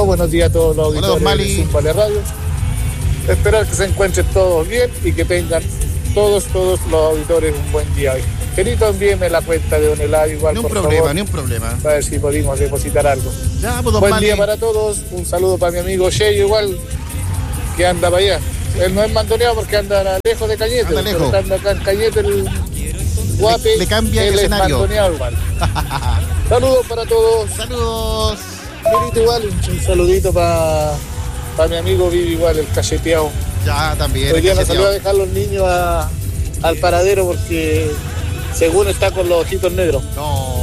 buenos días a todos los Hola, don auditores Mali. de Zumbale Radio. Esperar que se encuentren todos bien y que tengan todos los auditores un buen día hoy. Querido, envíeme la cuenta de Don Eladio igual, Ni un por problema, favor, ni un problema. para ver si pudimos depositar algo. Ya, pues, don Buen Mali. día para todos, un saludo para mi amigo Cheyo igual, que anda para allá. Él no es mandoneado porque anda lejos de Cañete. Anda lejos. Pero anda acá en Cañete, el Guape, Le cambia el él es escenario. mandoneado igual. Saludos para todos. Saludos. Mirito igual, un saludito para mi amigo Vivi igual, el cacheteado. Ya, también. Hoy día me cacheteado. salió a dejar los niños al paradero porque según está con los ojitos negros. No.